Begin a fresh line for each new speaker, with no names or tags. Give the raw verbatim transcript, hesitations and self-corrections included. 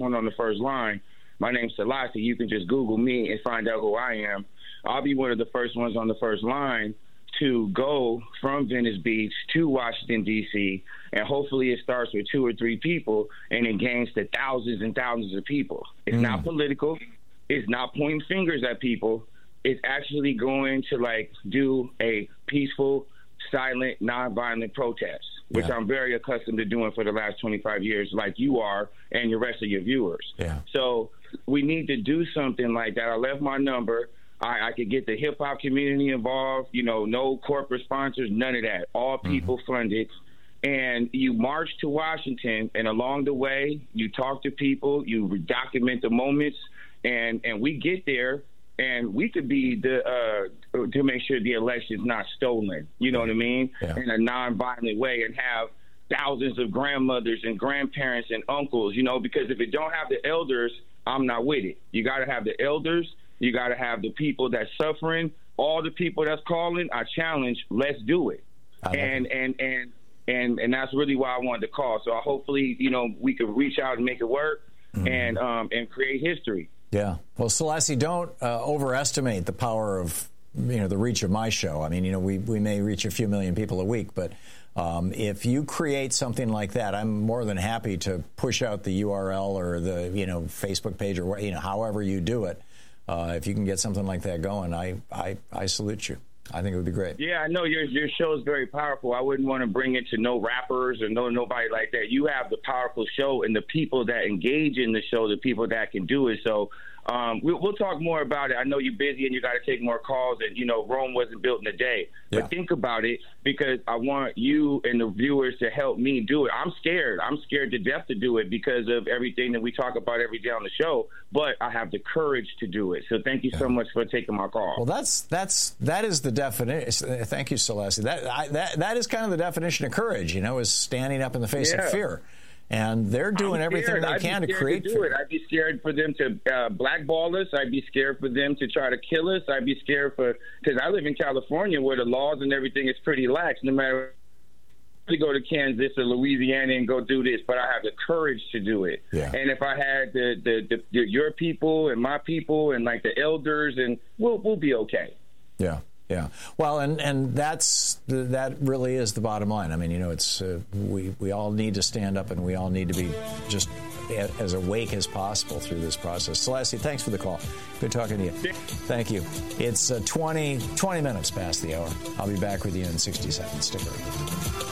one on the first line. My name's Selassie. You can just Google me and find out who I am. I'll be one of the first ones on the first line to go from Venice Beach to Washington, D C, and hopefully it starts with two or three people and it gains to thousands and thousands of people. It's mm. not political. It's not pointing fingers at people. It's actually going to, like, do a peaceful, silent, nonviolent protest, which yeah. I'm very accustomed to doing for the last twenty-five years, like you are and the rest of your viewers.
Yeah.
So we need to do something like that. I left my number. I, I could get the hip-hop community involved, you know, no corporate sponsors, none of that. All people mm-hmm. funded. And you march to Washington, and along the way, you talk to people, you document the moments, and, and we get there, and we could be the uh, to make sure the election's not stolen, you know what I mean,
yeah.
in a nonviolent way, and have thousands of grandmothers and grandparents and uncles, you know, because if it don't have the elders, I'm not with it. You got to have the elders. You got to have the people that's suffering, all the people that's calling. I challenge, let's do it. And, and, and, and, and that's really why I wanted to call. So hopefully, you know, we could reach out and make it work mm-hmm. and, um, and create history.
Yeah. Well, Selassie, don't uh, overestimate the power of, you know, the reach of my show. I mean, you know, we, we may reach a few million people a week, but um, if you create something like that, I'm more than happy to push out the U R L or the, you know, Facebook page or, you know, however you do it. Uh, if you can get something like that going, I, I, I salute you. I think it would be great.
Yeah, I know your your show is very powerful. I wouldn't want to bring it to no rappers or no nobody like that. You have the powerful show, and the people that engage in the show, the people that can do it. So um, we'll, we'll talk more about it. I know you're busy and you got to take more calls, and, you know, Rome wasn't built in a day.
Yeah.
But think about it, because I want you and the viewers to help me do it. I'm scared. I'm scared to death to do it because of everything that we talk about every day on the show, but I have the courage to do it. So thank you yeah. so much for taking my call.
Well, that's that's that is the definition. Thank you, Selassie. That I, that that is kind of the definition of courage, you know, is standing up in the face
yeah.
of fear. And they're doing everything they
I'd
can to create
to do
fear.
It. I'd be scared for them to uh, blackball us. I'd be scared for them to try to kill us. I'd be scared for, because I live in California where the laws and everything is pretty lax, no matter to go to Kansas or Louisiana and go do this, but I have the courage to do it.
Yeah.
And if I had the, the, the, the your people and my people and like the elders, and we'll we'll be okay.
Yeah. Yeah. Well, and, and that's that really is the bottom line. I mean, you know, it's uh, we we all need to stand up, and we all need to be just as awake as possible through this process. Selassie, thanks for the call. Good talking to you. Thank you. It's uh, twenty, twenty minutes past the hour. I'll be back with you in sixty seconds. Stick around.